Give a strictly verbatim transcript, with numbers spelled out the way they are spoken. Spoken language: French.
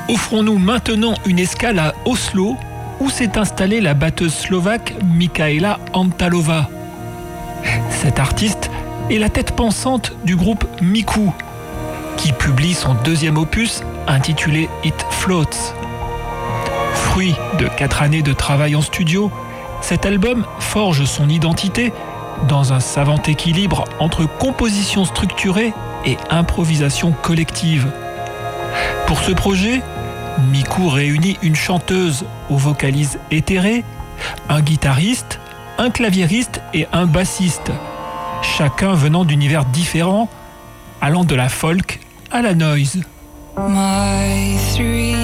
Offrons-nous maintenant une escale à Oslo, où s'est installée la batteuse slovaque Michaela Antalova. Cette artiste est la tête pensante du groupe Miku, qui publie son deuxième opus intitulé It Floats. Fruit de quatre années de travail en studio, cet album forge son identité dans un savant équilibre entre composition structurée et improvisation collective. Pour ce projet, Miku réunit une chanteuse aux vocalises éthérées, un guitariste, un claviériste et un bassiste, chacun venant d'univers différents, allant de la folk à la noise. My three